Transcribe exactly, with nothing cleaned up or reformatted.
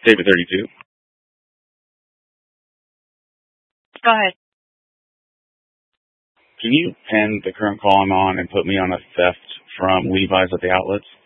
David thirty-two. Go ahead. Can you end the current call I'm on and put me on a theft from Levi's at the outlets?